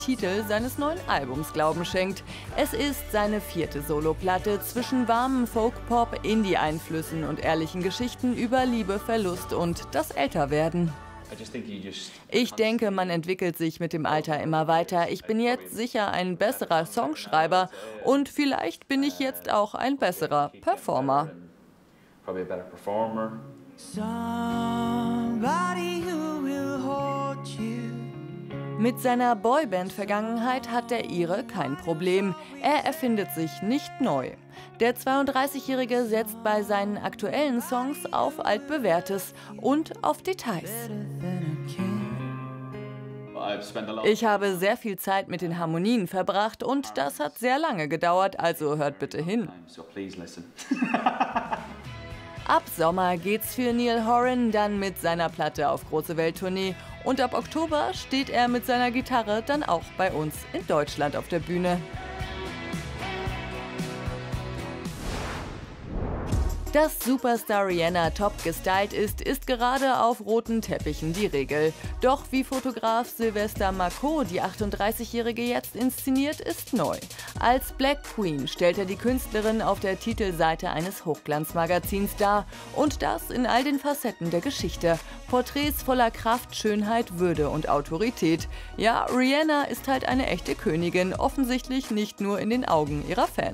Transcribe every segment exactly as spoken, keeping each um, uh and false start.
Titel seines neuen Albums Glauben schenkt. Es ist seine vierte Soloplatte zwischen warmen Folk-Pop, Indie-Einflüssen und ehrlichen Geschichten über Liebe, Verlust und das Älterwerden. Ich denke, man entwickelt sich mit dem Alter immer weiter. Ich bin jetzt sicher ein besserer Songschreiber und vielleicht bin ich jetzt auch ein besserer Performer. Mit seiner Boyband-Vergangenheit hat der Ire kein Problem. Er erfindet sich nicht neu. Der zweiunddreißigjährige setzt bei seinen aktuellen Songs auf Altbewährtes und auf Details. Ich habe sehr viel Zeit mit den Harmonien verbracht und das hat sehr lange gedauert, also hört bitte hin. Ab Sommer geht's für Niall Horan dann mit seiner Platte auf große Welttournee und ab Oktober steht er mit seiner Gitarre dann auch bei uns in Deutschland auf der Bühne. Dass Superstar Rihanna top gestylt ist, ist gerade auf roten Teppichen die Regel. Doch wie Fotograf Sylvester Marco die achtunddreißigjährige jetzt inszeniert, ist neu. Als Black Queen stellt er die Künstlerin auf der Titelseite eines Hochglanzmagazins dar. Und das in all den Facetten der Geschichte. Porträts voller Kraft, Schönheit, Würde und Autorität. Ja, Rihanna ist halt eine echte Königin, offensichtlich nicht nur in den Augen ihrer Fans.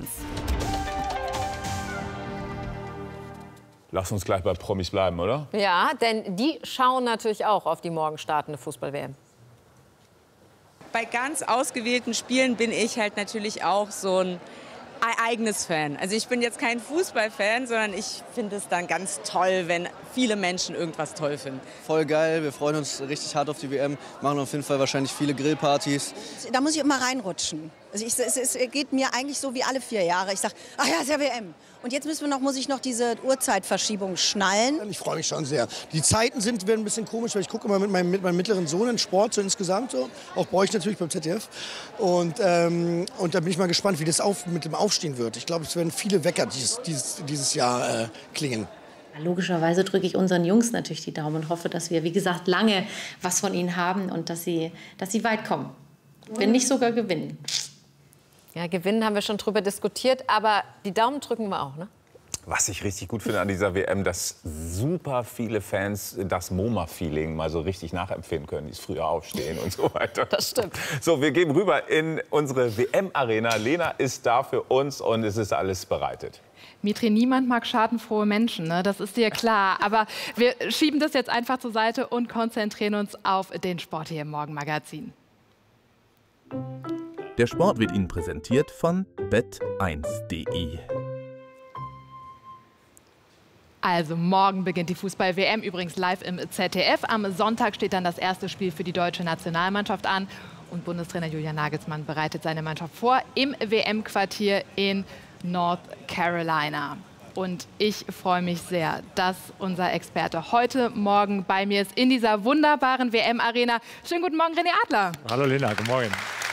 Lass uns gleich bei Promis bleiben, oder? Ja, denn die schauen natürlich auch auf die morgen startende Fußball-W M. Bei ganz ausgewählten Spielen bin ich halt natürlich auch so ein eigenes Fan. Also ich bin jetzt kein Fußballfan, sondern ich finde es dann ganz toll, wenn viele Menschen irgendwas toll finden. Voll geil, wir freuen uns richtig hart auf die W M, machen auf jeden Fall wahrscheinlich viele Grillpartys. Da muss ich immer reinrutschen. Also ich, es, es geht mir eigentlich so wie alle vier Jahre. Ich sage, ach ja, es ist ja W M. Und jetzt müssen wir noch, muss ich noch diese Uhrzeitverschiebung schnallen. Ich freue mich schon sehr. Die Zeiten sind, werden ein bisschen komisch, weil ich gucke immer mit meinem, mit meinem mittleren Sohn in Sport so insgesamt. So. Auch bei euch natürlich beim Z D F. Und, ähm, und da bin ich mal gespannt, wie das auf, mit dem Aufstehen wird. Ich glaube, es werden viele Wecker dieses, dieses, dieses Jahr äh, klingen. Logischerweise drücke ich unseren Jungs natürlich die Daumen und hoffe, dass wir, wie gesagt, lange was von ihnen haben und dass sie, dass sie weit kommen. Wenn nicht sogar gewinnen. Ja, gewinnen haben wir schon drüber diskutiert, aber die Daumen drücken wir auch, ne? Was ich richtig gut finde an dieser W M, dass super viele Fans das MoMA-Feeling mal so richtig nachempfinden können, dieses früher Aufstehen und so weiter. Das stimmt. So, wir gehen rüber in unsere W M-Arena. Lena ist da für uns und es ist alles bereitet. Mitri, niemand mag schadenfrohe Menschen, ne? Das ist dir klar. Aber wir schieben das jetzt einfach zur Seite und konzentrieren uns auf den Sport hier im Morgenmagazin. Der Sport wird Ihnen präsentiert von bet eins punkt de. Also morgen beginnt die Fußball-W M, übrigens live im Z D F. Am Sonntag steht dann das erste Spiel für die deutsche Nationalmannschaft an. Und Bundestrainer Julian Nagelsmann bereitet seine Mannschaft vor im W M-Quartier in North Carolina. Und ich freue mich sehr, dass unser Experte heute Morgen bei mir ist in dieser wunderbaren W M-Arena. Schönen guten Morgen, René Adler. Hallo Lena, guten Morgen.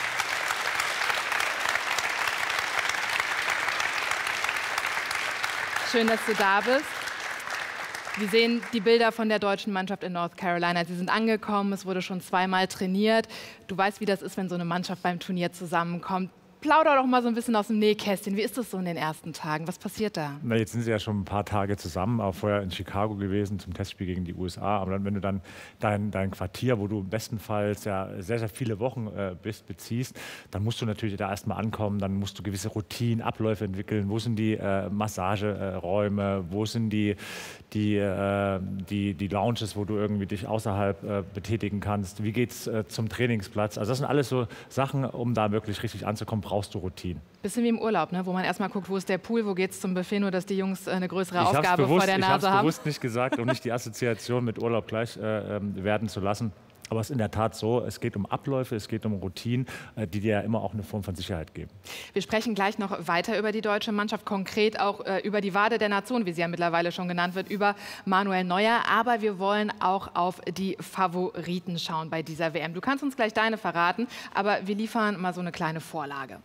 Schön, dass du da bist. Wir sehen die Bilder von der deutschen Mannschaft in North Carolina. Sie sind angekommen, es wurde schon zweimal trainiert. Du weißt, wie das ist, wenn so eine Mannschaft beim Turnier zusammenkommt. Plauder doch mal so ein bisschen aus dem Nähkästchen. Wie ist das so in den ersten Tagen? Was passiert da? Na, jetzt sind sie ja schon ein paar Tage zusammen, auch vorher in Chicago gewesen zum Testspiel gegen die U S A. Aber dann, wenn du dann dein, dein Quartier, wo du bestenfalls ja sehr, sehr viele Wochen äh, bist, beziehst, dann musst du natürlich da erstmal ankommen. Dann musst du gewisse Routinen, Abläufe entwickeln. Wo sind die äh, Massageräume? Wo sind die, die, äh, die, die Lounges, wo du irgendwie dich außerhalb äh, betätigen kannst? Wie geht's äh, zum Trainingsplatz? Also das sind alles so Sachen, um da wirklich richtig anzukommen, brauchst du Routinen. Bisschen wie im Urlaub, ne? Wo man erstmal guckt, wo ist der Pool, wo geht's zum Buffet, nur dass die Jungs eine größere ich Aufgabe bewusst, vor der Nase ich haben. Ich habe es bewusst nicht gesagt, um nicht die Assoziation mit Urlaub gleich äh, werden zu lassen. Aber es ist in der Tat so, es geht um Abläufe, es geht um Routinen, äh, die dir ja immer auch eine Form von Sicherheit geben. Wir sprechen gleich noch weiter über die deutsche Mannschaft, konkret auch äh, über die Wade der Nation, wie sie ja mittlerweile schon genannt wird, über Manuel Neuer. Aber wir wollen auch auf die Favoriten schauen bei dieser W M. Du kannst uns gleich deine verraten, aber wir liefern mal so eine kleine Vorlage.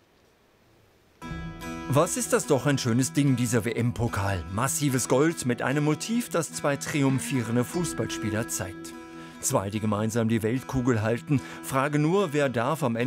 Was ist das doch ein schönes Ding, dieser W M-Pokal. Massives Gold mit einem Motiv, das zwei triumphierende Fußballspieler zeigt. Zwei, die gemeinsam die Weltkugel halten. Frage nur, wer darf am Ende